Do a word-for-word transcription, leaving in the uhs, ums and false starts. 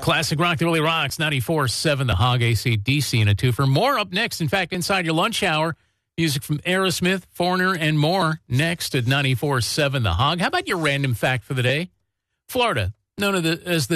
Classic rock that really rocks. ninety-four seven The Hog, A C D C, and a twofer. More up next. In fact, inside your lunch hour, music from Aerosmith, Foreigner, and more next at ninety-four seven The Hog. How about your random fact for the day? Florida, known as the